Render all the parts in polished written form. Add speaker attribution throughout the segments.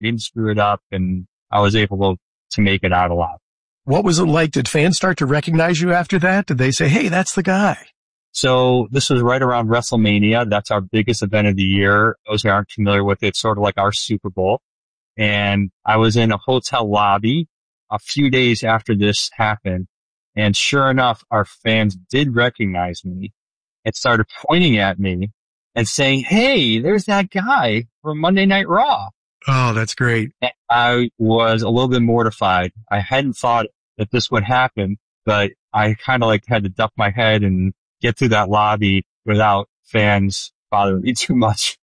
Speaker 1: didn't screw it up, and I was able to make it out alive.
Speaker 2: What was it like? Did fans start to recognize you after that? Did they say, hey, that's the guy?
Speaker 1: So this was right around WrestleMania. That's our biggest event of the year. Those who aren't familiar with it, sort of like our Super Bowl. And I was in a hotel lobby a few days after this happened. And sure enough, our fans did recognize me and started pointing at me and saying, hey, there's that guy from Monday Night Raw.
Speaker 2: Oh, that's great.
Speaker 1: And I was a little bit mortified. I hadn't thought that this would happen, but I kind of like had to duck my head and get through that lobby without fans bothering me too much.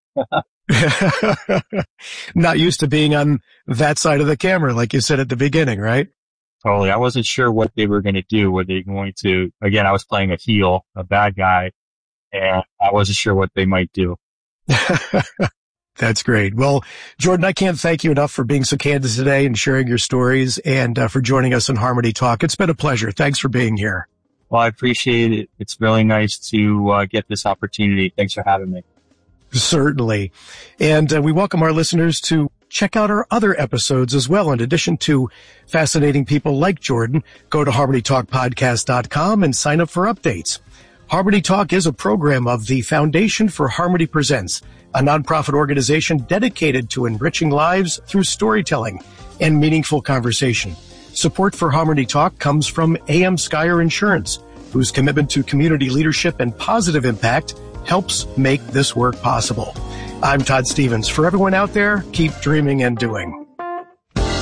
Speaker 2: Not used to being on that side of the camera, like you said at the beginning, right?
Speaker 1: Totally. I wasn't sure what they were going to do. Were they going to, again, I was playing a heel, a bad guy, and I wasn't sure what they might do.
Speaker 2: That's great. Well, Jordan, I can't thank you enough for being so candid today and sharing your stories and for joining us on Harmony Talk. It's been a pleasure. Thanks for being here.
Speaker 1: Well, I appreciate it. It's really nice to get this opportunity. Thanks for having me.
Speaker 2: Certainly. And we welcome our listeners to check out our other episodes as well. In addition to fascinating people like Jordan, go to harmonytalkpodcast.com and sign up for updates. Harmony Talk is a program of the Foundation for Harmony Presents, a nonprofit organization dedicated to enriching lives through storytelling and meaningful conversation. Support for Harmony Talk comes from AM Skyer Insurance, whose commitment to community leadership and positive impact helps make this work possible. I'm Todd Stevens. For everyone out there, keep dreaming and doing.